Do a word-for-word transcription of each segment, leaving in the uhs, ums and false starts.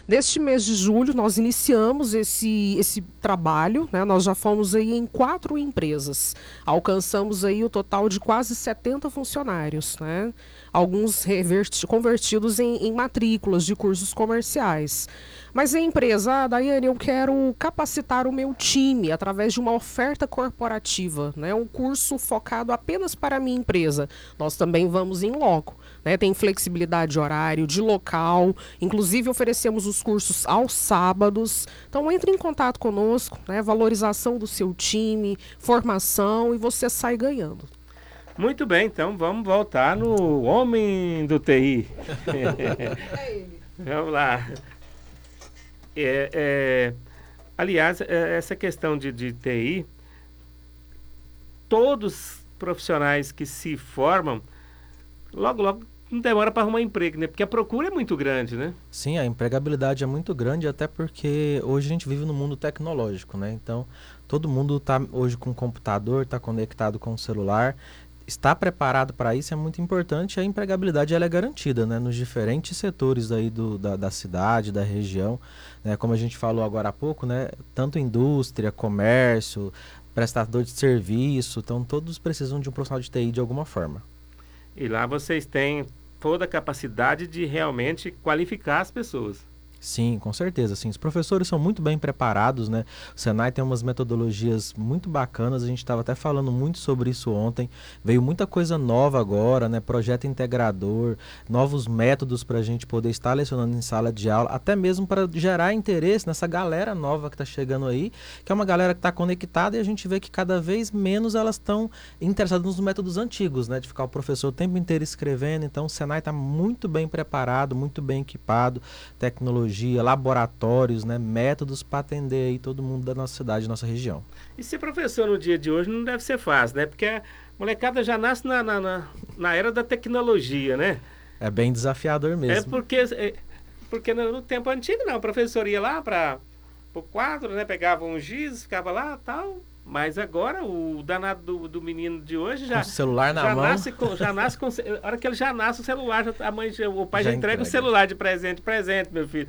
Neste mês de julho, nós iniciamos esse, esse trabalho, né? Nós já fomos aí em quatro empresas, alcançamos aí o total de quase setenta funcionários, né? Alguns reverti- convertidos em, em matrículas de cursos comerciais. Mas a empresa, ah, Daiane, eu quero capacitar o meu time através de uma oferta corporativa, né? Um curso focado apenas para a minha empresa. Nós também vamos em loco, né? Tem flexibilidade de horário, de local, inclusive oferecemos os cursos aos sábados. Então entre em contato conosco, né? Valorização do seu time, formação e você sai ganhando. Muito bem, então vamos voltar no homem do T I. Vamos lá. É, é, aliás, é, essa questão de, de T I, todos profissionais que se formam, logo, logo não demora para arrumar emprego, né? Porque a procura é muito grande, né? Sim, a empregabilidade é muito grande, até porque hoje a gente vive no mundo tecnológico, né? Então, todo mundo está hoje com computador, está conectado com o celular, está preparado para isso é muito importante. A empregabilidade ela é garantida, né? Nos diferentes setores aí do, da, da cidade, da região, né? Como a gente falou agora há pouco, né? Tanto indústria, comércio, prestador de serviço, então todos precisam de um profissional de T I de alguma forma. E lá vocês têm toda a capacidade de realmente qualificar as pessoas. Sim, com certeza. Sim. Os professores são muito bem preparados, né? O Senai tem umas metodologias muito bacanas, a gente estava até falando muito sobre isso ontem. Veio muita coisa nova agora, né? Projeto integrador, novos métodos para a gente poder estar lecionando em sala de aula, até mesmo para gerar interesse nessa galera nova que está chegando aí, que é uma galera que está conectada e a gente vê que cada vez menos elas estão interessadas nos métodos antigos, né? De ficar o professor o tempo inteiro escrevendo. Então o Senai está muito bem preparado, muito bem equipado, tecnologia, laboratórios, né, métodos para atender aí todo mundo da nossa cidade, nossa região. E ser professor no dia de hoje não deve ser fácil, né? Porque a molecada já nasce na, na, na, na era da tecnologia, né? É bem desafiador mesmo. É porque, é, porque no, no tempo antigo não, o professor ia lá para o quadro, né? Pegava um giz, ficava lá e tal. Mas agora o danado do, do menino de hoje já, com o celular na já mão. nasce com, já nasce com, a hora que ele já nasce o celular, já, a mãe, o pai já, já entrega, entrega o celular de presente, presente, meu filho.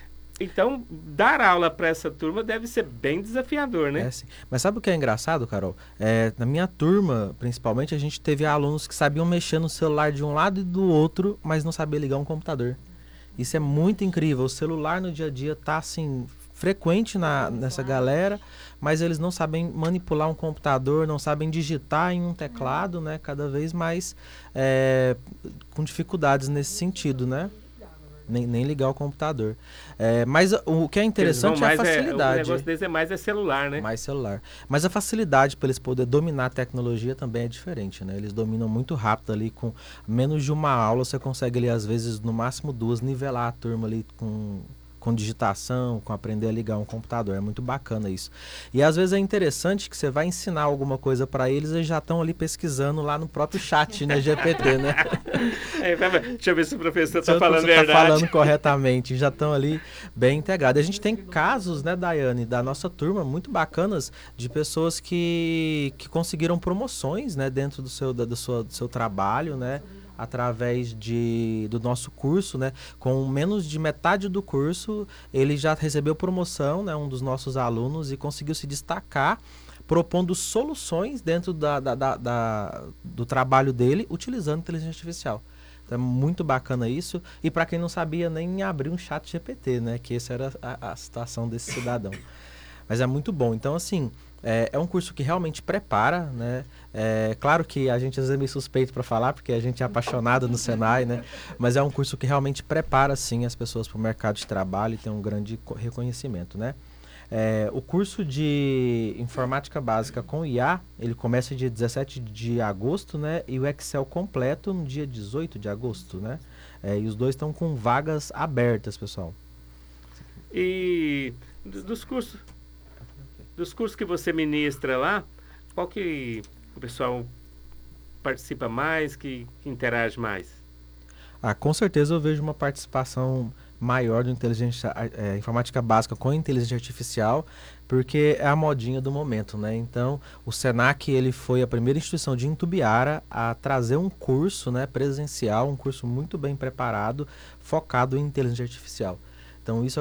Então, dar aula para essa turma deve ser bem desafiador, né? É, sim. Mas sabe o que é engraçado, Carol? É, na minha turma, principalmente, a gente teve alunos que sabiam mexer no celular de um lado e do outro, mas não sabiam ligar um computador. Isso é muito incrível. O celular no dia a dia tá assim frequente na, nessa galera, mas eles não sabem manipular um computador, não sabem digitar em um teclado, né? Cada vez mais é, com dificuldades nesse sentido, né? Nem, nem ligar o computador. É, mas o que é interessante é a facilidade. É, o negócio deles é mais é celular, né? Mais celular. Mas a facilidade para eles poderem dominar a tecnologia também é diferente, né? Eles dominam muito rápido ali, com menos de uma aula você consegue ali, às vezes, no máximo duas, nivelar a turma ali com... com digitação, com aprender a ligar um computador. É muito bacana isso. E às vezes é interessante que você vai ensinar alguma coisa para eles e já estão ali pesquisando lá no próprio chat, né, G P T, né? É, deixa eu ver se o professor está falando verdade. Está falando corretamente, já estão ali bem integrados. A gente tem casos, né, Daiane, da nossa turma, muito bacanas, de pessoas que, que conseguiram promoções, né, dentro do seu, da, do, seu, do seu trabalho, né, através de, do nosso curso, né? Com menos de metade do curso, ele já recebeu promoção, né? Um dos nossos alunos, e conseguiu se destacar propondo soluções dentro da, da, da, da, do trabalho dele, utilizando inteligência artificial. Então é muito bacana isso. E para quem não sabia, nem abrir um chat G P T, né? Que essa era a, a situação desse cidadão. Mas é muito bom. Então, assim, é, é um curso que realmente prepara, né? É, claro que a gente às vezes é meio suspeito para falar, porque a gente é apaixonado no Senai, né? Mas é um curso que realmente prepara, sim, as pessoas para o mercado de trabalho e tem um grande reconhecimento, né? É, o curso de Informática Básica com I A, ele começa dia dezessete de agosto, né? E o Excel completo no dia dezoito de agosto, né? É, e os dois estão com vagas abertas, pessoal. E dos cursos... Dos cursos que você ministra lá, qual que o pessoal participa mais, que, que interage mais? Ah, com certeza eu vejo uma participação maior do inteligência, é, informática básica com inteligência artificial, porque é a modinha do momento, né? Então, o Senac, ele foi a primeira instituição de Itumbiara a trazer um curso, né, presencial, um curso muito bem preparado, focado em inteligência artificial. Então, isso